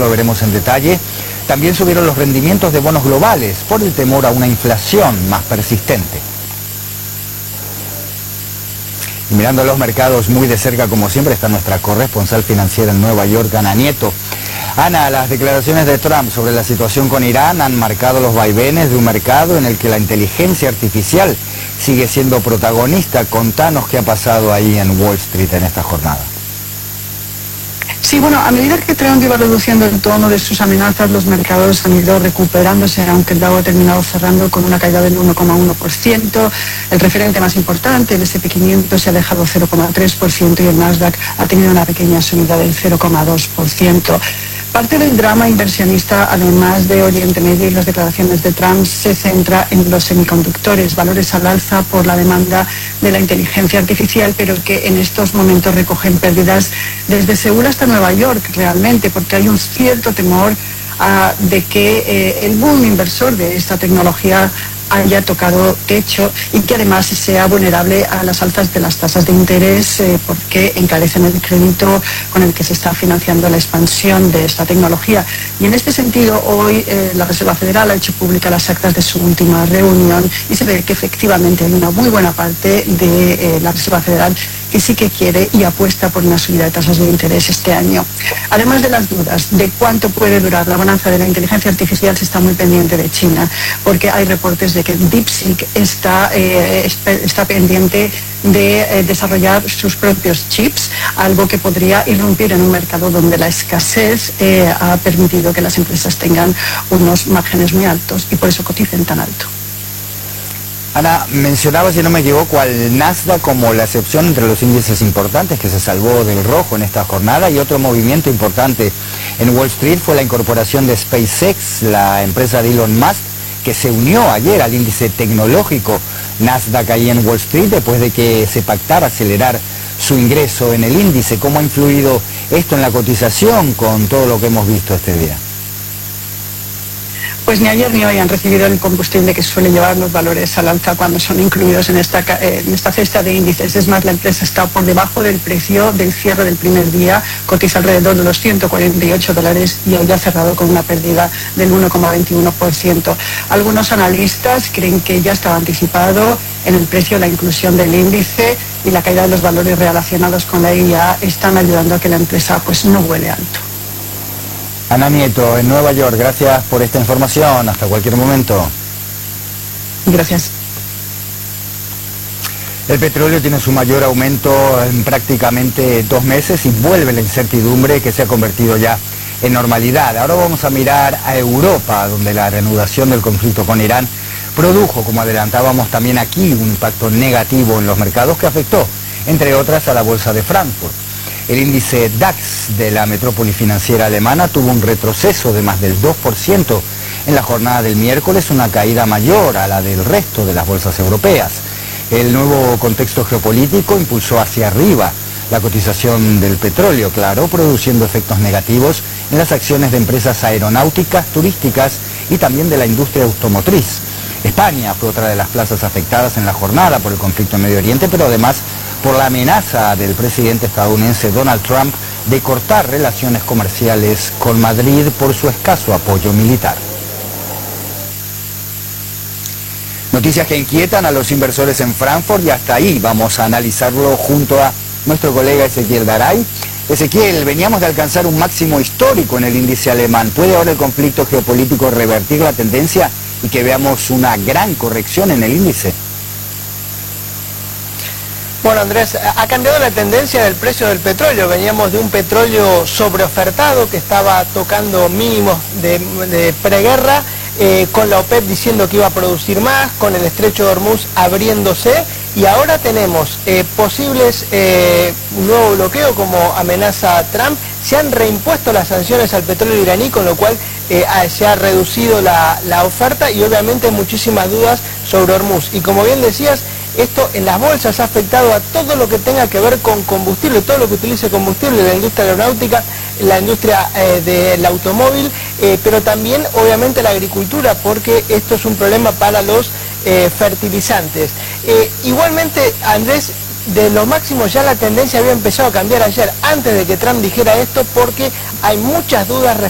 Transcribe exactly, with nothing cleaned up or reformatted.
lo veremos en detalle. También subieron los rendimientos de bonos globales por el temor a una inflación más persistente. Y mirando los mercados muy de cerca, como siempre, está nuestra corresponsal financiera en Nueva York, Ana Nieto. Ana, las declaraciones de Trump sobre la situación con Irán han marcado los vaivenes de un mercado en el que la inteligencia artificial sigue siendo protagonista. Contanos qué ha pasado ahí en Wall Street en esta jornada. Sí, bueno, a medida que Trump iba reduciendo el tono de sus amenazas, los mercados han ido recuperándose, aunque el Dow ha terminado cerrando con una caída del uno coma uno por ciento. El referente más importante, el ese and pe quinientos, se ha dejado cero coma tres por ciento y el Nasdaq ha tenido una pequeña subida del cero coma dos por ciento. Parte del drama inversionista, además de Oriente Medio y las declaraciones de Trump, se centra en los semiconductores, valores al alza por la demanda de la inteligencia artificial, pero que en estos momentos recogen pérdidas desde Seúl hasta Nueva York, realmente, porque hay un cierto temor uh, de que eh, el boom inversor de esta tecnología haya tocado techo y que además sea vulnerable a las alzas de las tasas de interés eh, porque encarecen el crédito con el que se está financiando la expansión de esta tecnología. Y en este sentido, hoy eh, la Reserva Federal ha hecho pública las actas de su última reunión y se ve que efectivamente hay una muy buena parte de eh, la Reserva Federal que sí que quiere y apuesta por una subida de tasas de interés este año. Además de las dudas de cuánto puede durar la bonanza de la inteligencia artificial, se está muy pendiente de China, porque hay reportes de que DeepSeek está, eh, está pendiente de eh, desarrollar sus propios chips, algo que podría irrumpir en un mercado donde la escasez eh, ha permitido que las empresas tengan unos márgenes muy altos y por eso coticen tan alto. Ana, mencionaba, si no me equivoco, al Nasdaq como la excepción entre los índices importantes que se salvó del rojo en esta jornada, y otro movimiento importante en Wall Street fue la incorporación de SpaceX, la empresa de Elon Musk, que se unió ayer al índice tecnológico Nasdaq ahí en Wall Street después de que se pactara acelerar su ingreso en el índice. ¿Cómo ha influido esto en la cotización con todo lo que hemos visto este día? Pues ni ayer ni hoy han recibido el combustible que suele llevar los valores al alza cuando son incluidos en esta, en esta cesta de índices. Es más, la empresa está por debajo del precio del cierre del primer día, cotiza alrededor de los ciento cuarenta y ocho dólares y hoy ha cerrado con una pérdida del uno coma veintiuno por ciento. Algunos analistas creen que ya estaba anticipado en el precio la inclusión del índice y la caída de los valores relacionados con la I A están ayudando a que la empresa pues no vuele alto. Ana Nieto, en Nueva York, gracias por esta información. Hasta cualquier momento. Gracias. El petróleo tiene su mayor aumento en prácticamente dos meses y vuelve la incertidumbre que se ha convertido ya en normalidad. Ahora vamos a mirar a Europa, donde la reanudación del conflicto con Irán produjo, como adelantábamos también aquí, un impacto negativo en los mercados que afectó, entre otras, a la bolsa de Frankfurt. El índice DAX de la metrópoli financiera alemana tuvo un retroceso de más del dos por ciento en la jornada del miércoles, una caída mayor a la del resto de las bolsas europeas. El nuevo contexto geopolítico impulsó hacia arriba la cotización del petróleo, claro, produciendo efectos negativos en las acciones de empresas aeronáuticas, turísticas y también de la industria automotriz. España fue otra de las plazas afectadas en la jornada por el conflicto en Medio Oriente, pero además por la amenaza del presidente estadounidense Donald Trump de cortar relaciones comerciales con Madrid por su escaso apoyo militar. Noticias que inquietan a los inversores en Frankfurt y hasta ahí vamos a analizarlo junto a nuestro colega Ezequiel Garay. Ezequiel, veníamos de alcanzar un máximo histórico en el índice alemán. ¿Puede ahora el conflicto geopolítico revertir la tendencia y que veamos una gran corrección en el índice? Bueno, Andrés, ha cambiado la tendencia del precio del petróleo. Veníamos de un petróleo sobreofertado que estaba tocando mínimos de, de preguerra, eh, con la OPEP diciendo que iba a producir más, con el estrecho de Hormuz abriéndose, y ahora tenemos eh, posibles eh, un nuevo bloqueo como amenaza Trump. Se han reimpuesto las sanciones al petróleo iraní, con lo cual eh, se ha reducido la, la oferta y obviamente muchísimas dudas sobre Hormuz. Y como bien decías, esto en las bolsas ha afectado a todo lo que tenga que ver con combustible, todo lo que utilice combustible, la industria aeronáutica, la industria eh, del automóvil, eh, pero también obviamente la agricultura, porque esto es un problema para los eh, fertilizantes. Eh, igualmente, Andrés, de los máximos ya la tendencia había empezado a cambiar ayer, antes de que Trump dijera esto, porque hay muchas dudas respecto